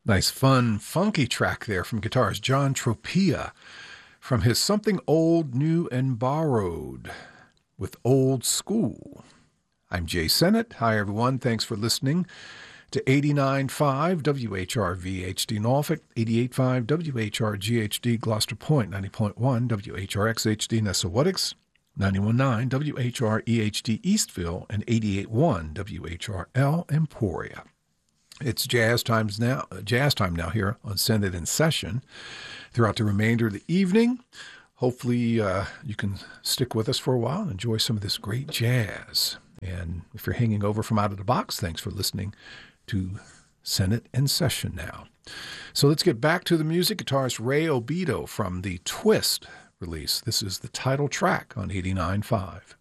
Nice, fun, funky track there from guitarist John Tropia from his Something Old, New, and Borrowed with Old School. I'm Jay Sennett. Hi, everyone. Thanks for listening to 89.5 WHRV-HD Norfolk, 88.5 WHRG-HD Gloucester Point, 90.1 WHRX-HD Nessawatix, 91.9 WHR-EHD Eastville, and 88.1 WHRL Emporia. It's jazz time now here on Send It in Session throughout the remainder of the evening. Hopefully you can stick with us for a while and enjoy some of this great jazz. And if you're hanging over from out of the box, thanks for listening to Send It in Session now. So let's get back to the music. Guitarist Ray Obito from the Twist release. This is the title track on 89.5.